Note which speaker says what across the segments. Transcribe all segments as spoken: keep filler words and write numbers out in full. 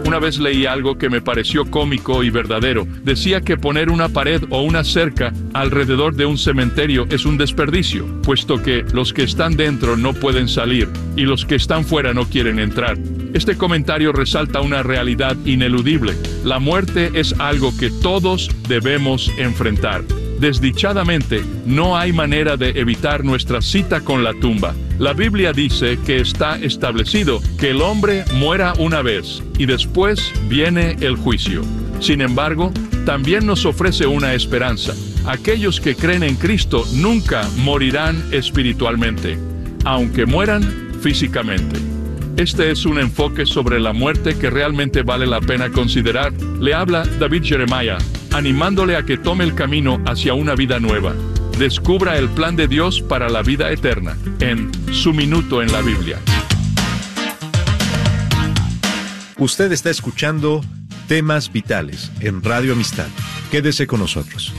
Speaker 1: Una vez leí algo que me pareció cómico y verdadero. Decía que poner una pared o una cerca alrededor de un cementerio es un desperdicio, puesto que los que están dentro no pueden salir y los que están fuera no quieren entrar. Este comentario resalta una realidad ineludible. La muerte es algo que todos debemos enfrentar. Desdichadamente, no hay manera de evitar nuestra cita con la tumba. La Biblia dice que está establecido que el hombre muera una vez y después viene el juicio. Sin embargo, también nos ofrece una esperanza. Aquellos que creen en Cristo nunca morirán espiritualmente, aunque mueran físicamente. Este es un enfoque sobre la muerte que realmente vale la pena considerar. Le habla David Jeremiah, animándole a que tome el camino hacia una vida nueva. Descubra el plan de Dios para la vida eterna en Su Minuto en la Biblia.
Speaker 2: Usted está escuchando Temas Vitales en Radio Amistad. Quédese con nosotros.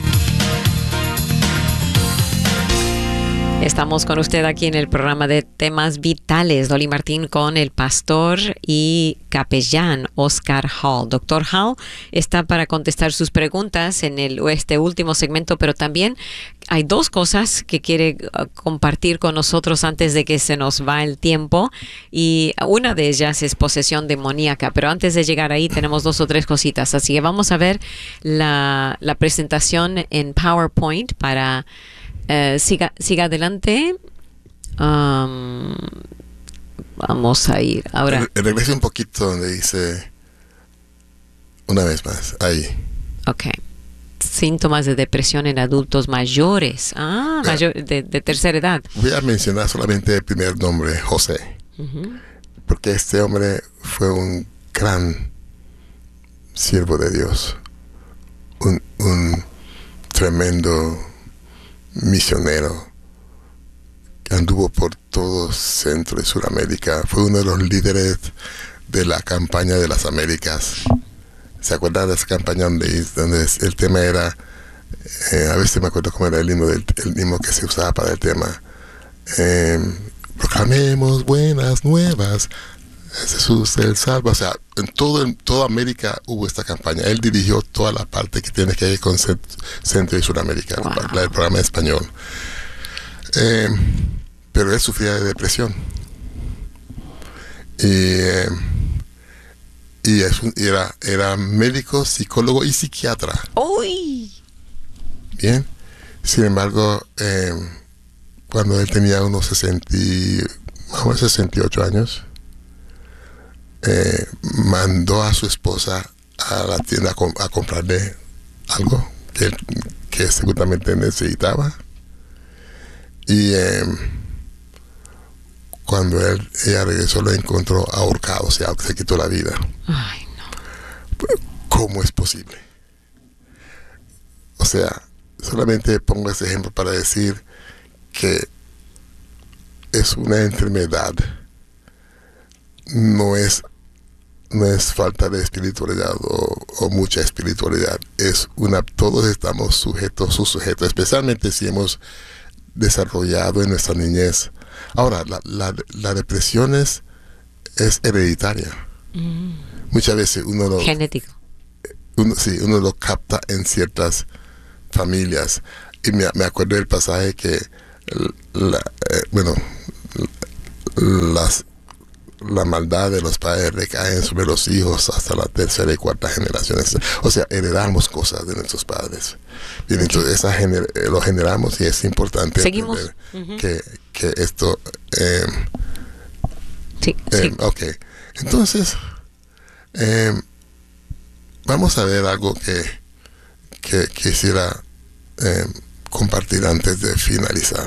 Speaker 3: Estamos con usted aquí en el programa de Temas Vitales. Dolly Martín con el pastor y capellán Oscar Hall. Doctor Hall está para contestar sus preguntas en el, este último segmento, pero también hay dos cosas que quiere uh, compartir con nosotros antes de que se nos va el tiempo, y una de ellas es posesión demoníaca, pero antes de llegar ahí tenemos dos o tres cositas, así que vamos a ver la, la presentación en PowerPoint para... Uh, siga, siga adelante. Um, vamos a ir ahora.
Speaker 4: Re- regrese un poquito donde dice una vez más. Ahí.
Speaker 3: Ok. Síntomas de depresión en adultos mayores. Ah,
Speaker 4: Mira,
Speaker 3: mayor, de, de tercera edad.
Speaker 4: Voy a mencionar solamente el primer nombre, José. Uh-huh. Porque este hombre fue un gran siervo de Dios. Un, un tremendo misionero que anduvo por todo Centro y Suramérica. Fue uno de los líderes de la campaña de las Américas. ¿Se acuerdan de esa campaña donde, donde el tema era, eh, a veces me acuerdo cómo era el himno, del, el himno que se usaba para el tema, eh, proclamemos buenas nuevas, Jesús el salva? O sea, en todo en toda América hubo esta campaña. Él dirigió toda la parte que tiene que ver con Centro y Suramérica, wow. la, el programa español. Eh, pero él sufría de depresión. Y, eh, y, es un, y era, era médico, psicólogo y psiquiatra.
Speaker 3: ¡Uy!
Speaker 4: Bien. Sin embargo, eh, cuando él tenía unos sesenta, vamos, sesenta y ocho años, Eh, mandó a su esposa a la tienda a, com- a comprarle algo que, que seguramente necesitaba, y eh, cuando él, ella regresó lo encontró ahorcado, o sea, se quitó la vida.
Speaker 3: Ay, no.
Speaker 4: ¿Cómo es posible? O sea, solamente pongo ese ejemplo para decir que es una enfermedad. No es, no es falta de espiritualidad o, o mucha espiritualidad. Es una, todos estamos sujetos, sus sujetos, especialmente si hemos desarrollado en nuestra niñez. Ahora, la, la, la depresión es, es hereditaria. Mm. Muchas veces uno lo...
Speaker 3: Genético.
Speaker 4: Uno, sí, uno lo capta en ciertas familias. Y me, me acuerdo del pasaje que, la, eh, bueno, las... la maldad de los padres recae sobre los hijos hasta la tercera y cuarta generaciones. O sea, heredamos cosas de nuestros padres. Bien, entonces esa gener- lo generamos, y es importante
Speaker 3: Seguimos.
Speaker 4: entender uh-huh. que, que esto... Eh,
Speaker 3: sí,
Speaker 4: eh,
Speaker 3: sí.
Speaker 4: Ok, entonces eh, vamos a ver algo que, que quisiera eh, compartir antes de finalizar.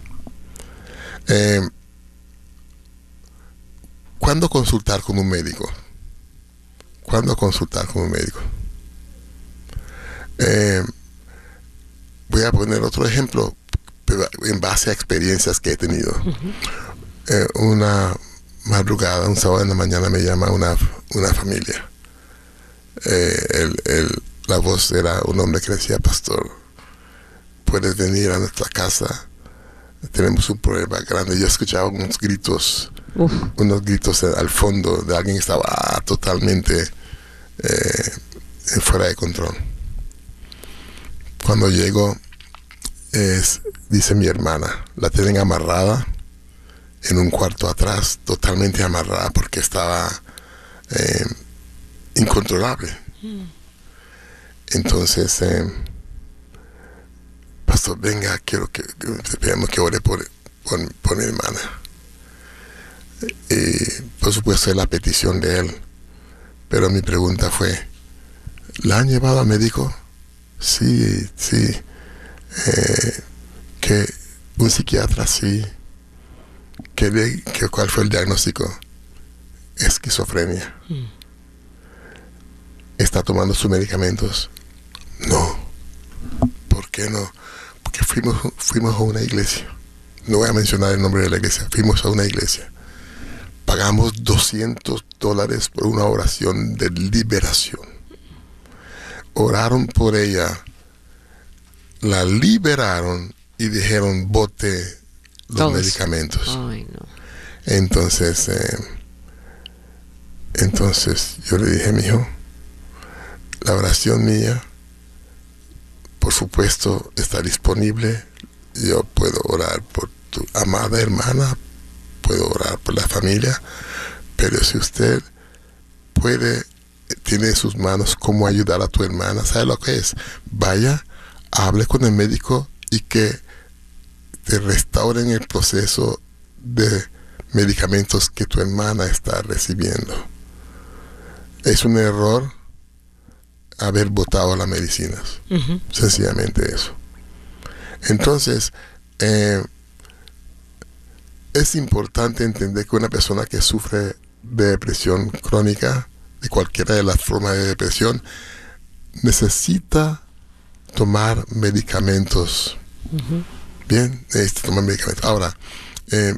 Speaker 4: Eh, ¿Cuándo consultar con un médico? ¿Cuándo consultar con un médico? Eh, voy a poner otro ejemplo, pero en base a experiencias que he tenido. Uh-huh. Eh, una madrugada, un sábado en la mañana, me llama una, una familia. Eh, el, el, la voz era un hombre que decía: pastor, puedes venir a nuestra casa, tenemos un problema grande. Yo escuchaba unos gritos, Uf. unos gritos al fondo de alguien que estaba ah, totalmente eh, fuera de control. Cuando llego, es, dice mi hermana, la tienen amarrada en un cuarto atrás, totalmente amarrada porque estaba eh, incontrolable. Mm. Entonces, eh, pastor, venga, quiero que, esperemos que ore por, por, por mi hermana. Y por supuesto es la petición de él, pero mi pregunta fue, ¿la han llevado al médico? Sí, sí. Eh, que un psiquiatra, sí. ¿Qué de, que, ¿Cuál fue el diagnóstico? Esquizofrenia. Mm. ¿Está tomando sus medicamentos? No. ¿Por qué no? Porque fuimos, fuimos a una iglesia. No voy a mencionar el nombre de la iglesia. Fuimos a una iglesia. Pagamos doscientos dólares por una oración de liberación. Oraron por ella, la liberaron y dijeron, bote los Todos. medicamentos. Ay, no. Entonces, eh, entonces yo le dije, mijo, la oración mía, por supuesto, está disponible. Yo puedo orar por tu amada hermana, puedo orar por la familia, pero si usted puede, tiene en sus manos cómo ayudar a tu hermana, ¿sabe lo que es? Vaya, hable con el médico y que te restauren el proceso de medicamentos que tu hermana está recibiendo. Es un error haber botado las medicinas. Uh-huh. Sencillamente eso. Entonces, eh, es importante entender que una persona que sufre de depresión crónica, de cualquiera de las formas de depresión, necesita tomar medicamentos. Uh-huh. Bien, necesita tomar medicamentos. Ahora, eh,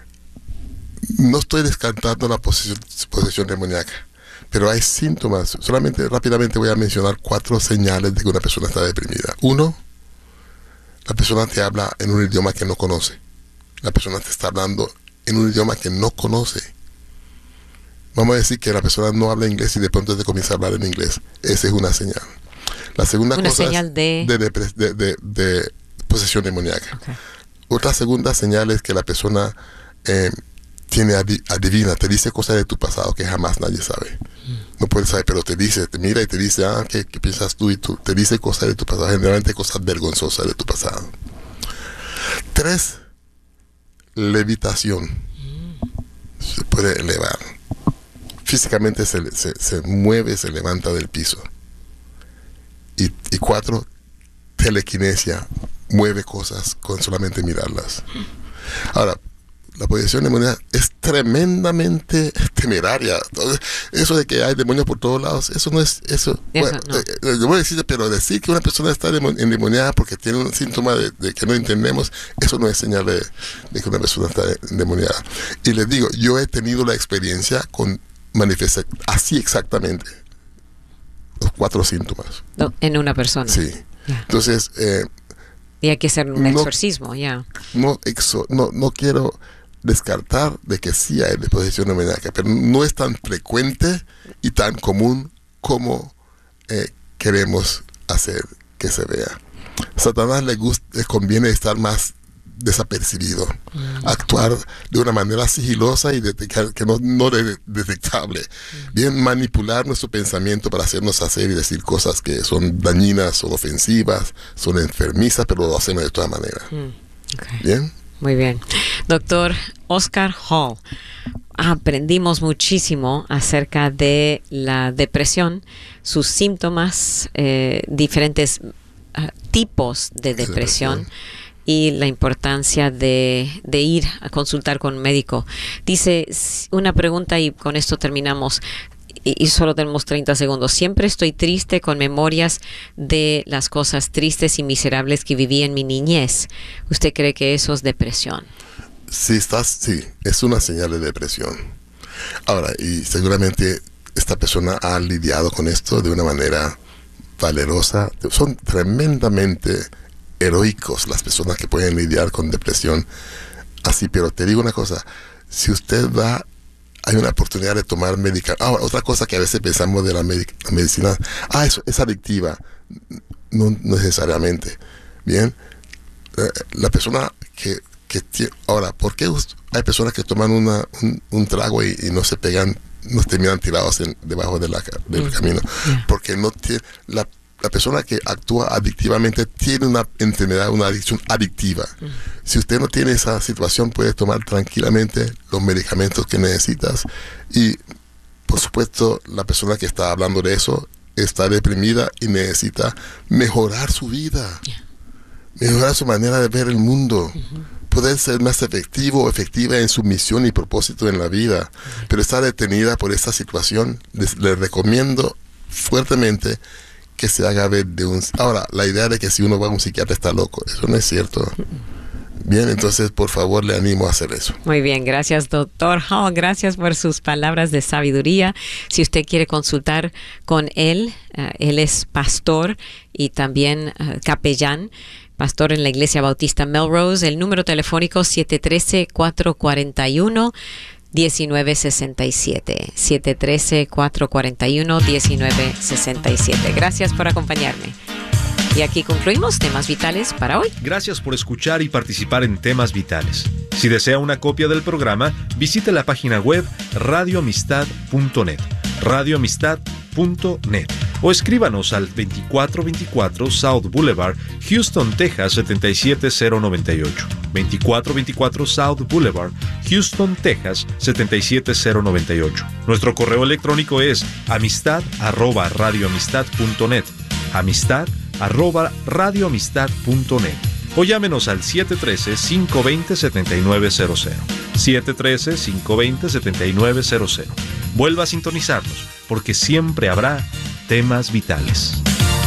Speaker 4: no estoy descartando la posesión, posesión demoníaca, pero hay síntomas. Solamente rápidamente voy a mencionar cuatro señales de que una persona está deprimida. Uno, la persona te habla en un idioma que no conoce. La persona te está hablando en un idioma que no conoce. Vamos a decir que la persona no habla inglés y de pronto te comienza a hablar en inglés. Esa es una señal. La segunda
Speaker 3: una
Speaker 4: cosa
Speaker 3: señal
Speaker 4: es
Speaker 3: de...
Speaker 4: De, de, de, de, de posesión demoníaca. Okay. Otra segunda señal es que la persona eh, tiene adivina, te dice cosas de tu pasado que jamás nadie sabe. Mm. No puedes saber, pero te dice, te mira y te dice, ah, ¿qué, qué piensas tú? Y tú te dice cosas de tu pasado, generalmente cosas vergonzosas de tu pasado. Tres, levitación. Mm. Se puede elevar. Físicamente se, se, se mueve, se levanta del piso. Y, y cuatro, telequinesia, mueve cosas con solamente mirarlas. Ahora, la posesión demoníaca es tremendamente temeraria. Eso de que hay demonios por todos lados, eso no es eso. eso bueno, no. eh, yo voy a decir, pero decir que una persona está endemoniada porque tiene un síntoma de, de que no entendemos, eso no es señal de, de que una persona está endemoniada. Y les digo, yo he tenido la experiencia con manifestar así exactamente los cuatro síntomas.
Speaker 3: No, en una persona.
Speaker 4: Sí. Yeah. Entonces, eh,
Speaker 3: y hay que hacer un
Speaker 4: no,
Speaker 3: exorcismo, ya. Yeah.
Speaker 4: No, exo, no, no quiero descartar de que sí hay posesión demoníaca, pero no es tan frecuente y tan común como eh, queremos hacer que se vea. A Satanás le gusta, le conviene estar más desapercibido, mm. actuar de una manera sigilosa y detectar, que no, no de, detectable, mm. bien manipular nuestro pensamiento para hacernos hacer y decir cosas que son dañinas, son ofensivas, son enfermizas, pero lo hacemos de todas maneras. Mm. Okay. Bien.
Speaker 3: Muy bien. Doctor Oscar Hall, aprendimos muchísimo acerca de la depresión, sus síntomas, eh, diferentes uh, tipos de depresión. depresión. Y la importancia de, de ir a consultar con un médico. Dice una pregunta y con esto terminamos. Y, y solo tenemos treinta segundos. Siempre estoy triste con memorias de las cosas tristes y miserables que viví en mi niñez. ¿Usted cree que eso es depresión?
Speaker 4: Sí, estás, sí, es una señal de depresión. Ahora, y seguramente esta persona ha lidiado con esto de una manera valerosa. Son tremendamente heroicos las personas que pueden lidiar con depresión así, pero te digo una cosa, si usted va hay una oportunidad de tomar medicamentos. Ahora, otra cosa que a veces pensamos de la, medic la medicina, ah, eso es adictiva. No, no necesariamente. Bien, la persona que, que tiene, ahora, ¿por qué hay personas que toman una, un, un trago y, y no se pegan, no terminan tirados en, debajo de la, del mm. camino? Yeah. Porque no tiene, la, la persona que actúa adictivamente tiene una enfermedad, una adicción adictiva. Mm. Si usted no tiene esa situación, puede tomar tranquilamente los medicamentos que necesitas. Y, por supuesto, la persona que está hablando de eso está deprimida y necesita mejorar su vida, yeah. mejorar su manera de ver el mundo, uh-huh. poder ser más efectivo o efectiva en su misión y propósito en la vida, uh-huh. pero está detenida por esta situación. Les, les recomiendo fuertemente que se haga ver de un... Ahora, la idea de que si uno va a un psiquiatra está loco, eso no es cierto. Uh-huh. Bien, entonces por favor le animo a hacer eso.
Speaker 3: Muy bien, gracias doctor Hall, gracias por sus palabras de sabiduría. Si usted quiere consultar con él, uh, él es pastor y también uh, capellán, pastor en la Iglesia Bautista Melrose. El número telefónico siete uno tres, cuatro cuatro uno, uno nueve seis siete, siete uno tres, cuatro cuatro uno, uno nueve seis siete. Gracias por acompañarme. Y aquí concluimos Temas Vitales para hoy.
Speaker 2: Gracias por escuchar y participar en Temas Vitales. Si desea una copia del programa, visite la página web radio amistad punto net, radio amistad punto net, o escríbanos al veinticuatro veinticuatro South Boulevard, Houston, Texas setenta y siete cero noventa y ocho. veinticuatro veinticuatro South Boulevard, Houston, Texas setenta y siete cero noventa y ocho. Nuestro correo electrónico es amistad arroba radio amistad punto net. Amistad arroba radio amistad punto net, o llámenos al siete uno tres, cinco dos cero, siete nueve cero cero, siete uno tres, cinco dos cero, siete nueve cero cero. Vuelva a sintonizarnos, porque siempre habrá temas vitales.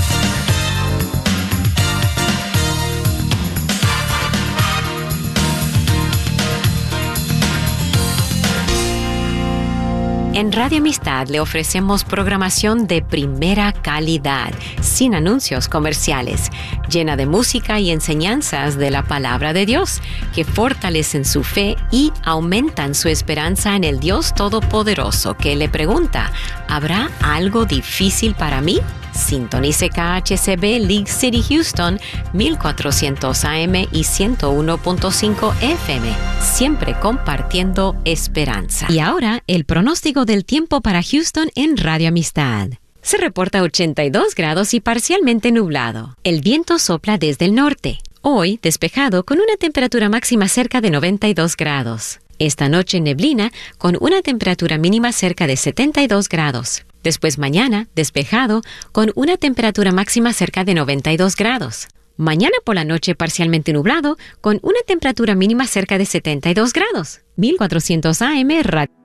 Speaker 3: En Radio Amistad le ofrecemos programación de primera calidad, sin anuncios comerciales, llena de música y enseñanzas de la palabra de Dios, que fortalecen su fe y aumentan su esperanza en el Dios Todopoderoso, que le pregunta, ¿habrá algo difícil para mí? Sintonice K H C B League City Houston mil cuatrocientos A M y ciento uno punto cinco F M, siempre compartiendo esperanza. Y ahora, el pronóstico del tiempo para Houston en Radio Amistad. Se reporta ochenta y dos grados y parcialmente nublado. El viento sopla desde el norte. Hoy, despejado con una temperatura máxima cerca de noventa y dos grados. Esta noche neblina con una temperatura mínima cerca de setenta y dos grados. Después mañana, despejado, con una temperatura máxima cerca de noventa y dos grados. Mañana por la noche parcialmente nublado, con una temperatura mínima cerca de setenta y dos grados. mil cuatrocientos A M Radio.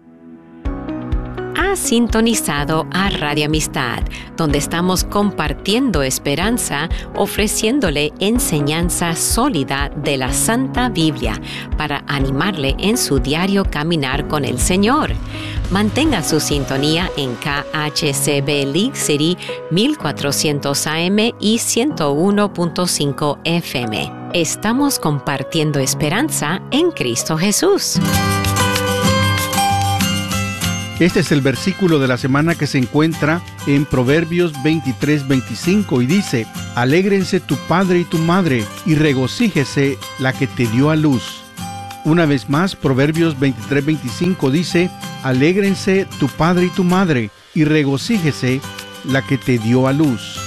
Speaker 3: Ha sintonizado a Radio Amistad, donde estamos compartiendo esperanza, ofreciéndole enseñanza sólida de la Santa Biblia para animarle en su diario caminar con el Señor. Mantenga su sintonía en K H C B League City mil cuatrocientos A M y ciento uno punto cinco F M. Estamos compartiendo esperanza en Cristo Jesús.
Speaker 5: Este es el versículo de la semana que se encuentra en Proverbios veintitrés veinticinco y dice: Alégrense tu padre y tu madre, y regocíjese la que te dio a luz. Una vez más, Proverbios veintitrés veinticinco dice: Alégrense tu padre y tu madre, y regocíjese la que te dio a luz.